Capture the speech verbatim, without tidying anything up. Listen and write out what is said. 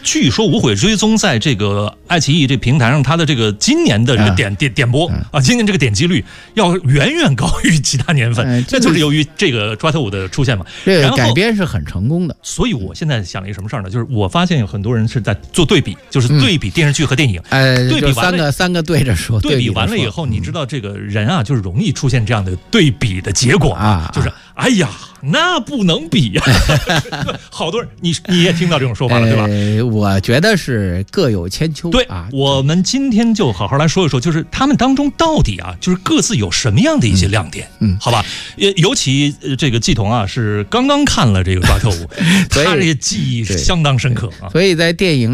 据说《无悔追踪》在这个爱奇艺这平台上，它的这个今年的这个点、嗯、点点播、嗯、啊，今年这个点击率要远远高于其他年份，嗯、这就是由于这个抓特务的出现嘛。 这个改编是很成功的。 所以我现在想了一个什么事儿呢？就是我发现有很多人是在做对比，就是对比电视剧和电影， 哎、嗯， 对比完三个三个对着说， 对比完了以后，你知道这个人啊，就是容易出现这样的对比的结果啊，就是哎呀，那不能比呀、啊。好多人，你你也听到这种说法了，对吧？ 呃，我觉得是各有千秋。 对啊， 我们今天就好好来说一说，就是他们当中到底啊，就是各自有什么样的一些亮点，嗯，好吧？尤其这个季彤啊，是刚刚看了这个《抓特务》，他这个记忆相当深刻啊， 所以在电影